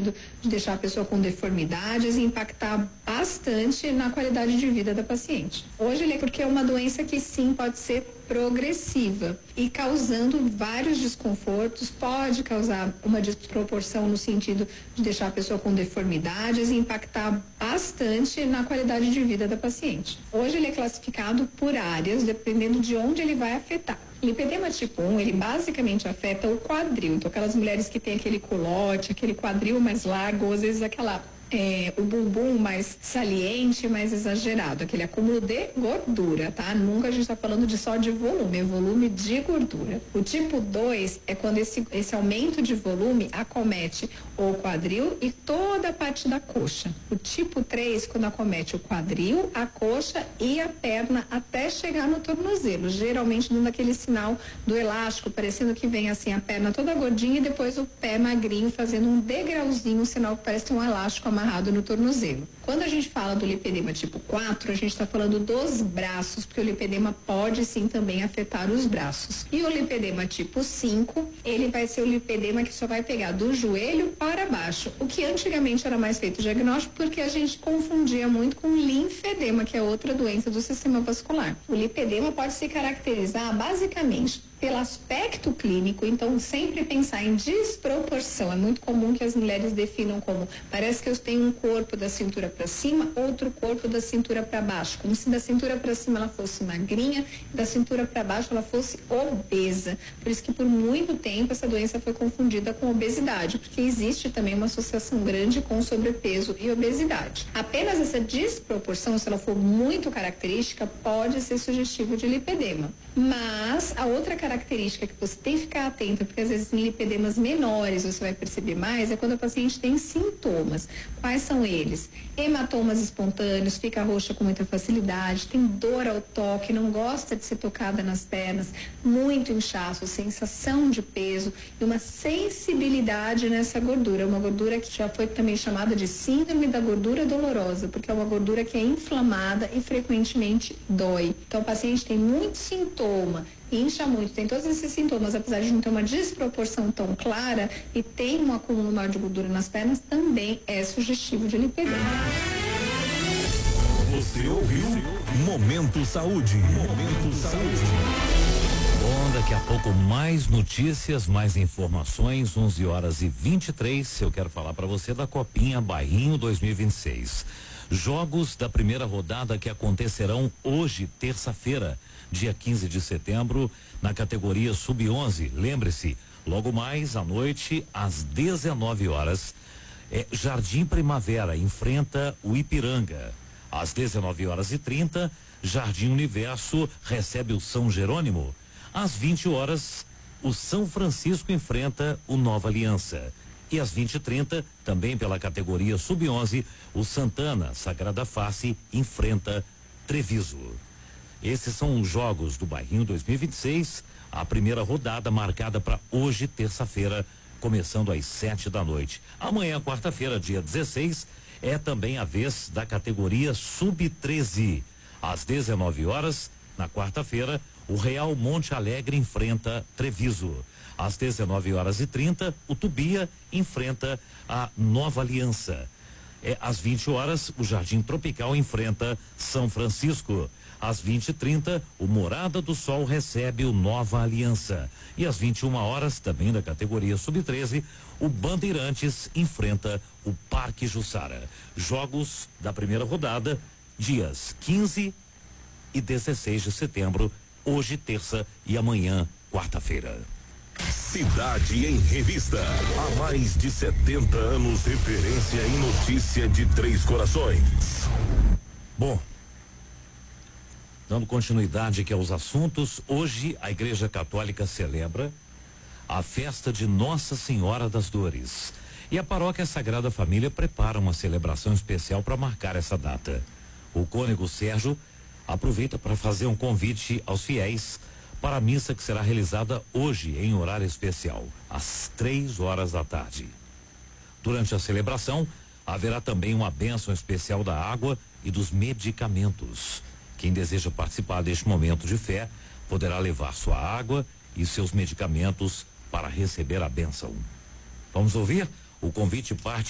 sentido de deixar a pessoa com deformidades e impactar bastante na qualidade de vida da paciente. Hoje ele é porque é uma doença que sim pode ser progressiva e causando vários desconfortos, pode causar uma desproporção no sentido de deixar a pessoa com deformidades e impactar bastante na qualidade de vida da paciente. Hoje ele é classificado por áreas, dependendo de onde ele vai afetar. Lipedema tipo 1, ele basicamente afeta o quadril. Então, aquelas mulheres que têm aquele culote, aquele quadril mais largo, às vezes o bumbum mais saliente, mais exagerado, aquele acúmulo de gordura, tá? Nunca a gente está falando só de volume, é volume de gordura. O tipo 2 é quando esse aumento de volume acomete o quadril e toda a parte da coxa. O tipo 3, quando acomete o quadril, a coxa e a perna até chegar no tornozelo, geralmente dando aquele sinal do elástico, parecendo que vem assim a perna toda gordinha e depois o pé magrinho fazendo um degrauzinho, um sinal que parece um elástico amarrado no tornozelo. Quando a gente fala do lipedema tipo 4, a gente está falando dos braços, porque o lipedema pode sim também afetar os braços. E o lipedema tipo 5, ele vai ser o lipedema que só vai pegar do joelho para baixo, o que antigamente era mais feito diagnóstico porque a gente confundia muito com linfedema, que é outra doença do sistema vascular. O lipedema pode se caracterizar basicamente pelo aspecto clínico, então sempre pensar em desproporção. É muito comum que as mulheres definam como: parece que eu tenho um corpo da cintura para cima, outro corpo da cintura para baixo, como se da cintura para cima ela fosse magrinha, da cintura para baixo ela fosse obesa. Por isso que por muito tempo essa doença foi confundida com obesidade, porque existe também uma associação grande com sobrepeso e obesidade. Apenas essa desproporção, se ela for muito característica, pode ser sugestivo de lipedema. Mas a outra característica que você tem que ficar atenta, porque às vezes em lipedemas menores você vai perceber mais, é quando a paciente tem sintomas. Quais são eles? Hematomas espontâneos, fica roxa com muita facilidade, tem dor ao toque, não gosta de ser tocada nas pernas, muito inchaço, sensação de peso e uma sensibilidade nessa gordura, uma gordura que já foi também chamada de síndrome da gordura dolorosa, porque é uma gordura que é inflamada e frequentemente dói. Então o paciente tem muito sintoma, incha muito, tem todos esses sintomas, apesar de não ter uma desproporção tão clara e tem um acúmulo maior de gordura nas pernas, também é sugestivo de lipedema. Você ouviu? Momento Saúde. Momento Saúde. Bom, daqui a pouco mais notícias, mais informações, 11h23. Eu quero falar para você da Copinha Bairrinho 2026. Jogos da primeira rodada que acontecerão hoje, terça-feira, dia 15 de setembro, na categoria Sub-11. Lembre-se, logo mais à noite, às 19 horas, Jardim Primavera enfrenta o Ipiranga. Às 19h30, Jardim Universo recebe o São Jerônimo. Às 20 horas, o São Francisco enfrenta o Nova Aliança. E às 20h30, também pela categoria Sub-11, o Santana Sagrada Face enfrenta Treviso. Esses são os jogos do Bairrinho 2026, a primeira rodada marcada para hoje, terça-feira, começando às 7 da noite. Amanhã, quarta-feira, dia 16, é também a vez da categoria Sub-13. Às 19 horas, na quarta-feira, o Real Monte Alegre enfrenta Treviso. Às 19h30, o Tubia enfrenta a Nova Aliança. Às 20 horas, o Jardim Tropical enfrenta São Francisco. Às 20h30, o Morada do Sol recebe o Nova Aliança. E às 21 horas, também da categoria Sub-13, o Bandeirantes enfrenta o Parque Jussara. Jogos da primeira rodada, dias 15 e 16 de setembro, hoje terça e amanhã quarta-feira. Cidade em Revista. Há mais de 70 anos, referência em notícia de Três Corações. Bom, dando continuidade aqui aos assuntos, hoje a Igreja Católica celebra a festa de Nossa Senhora das Dores. E a Paróquia Sagrada Família prepara uma celebração especial para marcar essa data. O cônego Sérgio aproveita para fazer um convite aos fiéis para a missa que será realizada hoje em horário especial, às 3 da tarde. Durante a celebração, haverá também uma bênção especial da água e dos medicamentos. Quem deseja participar deste momento de fé poderá levar sua água e seus medicamentos para receber a bênção. Vamos ouvir? O convite parte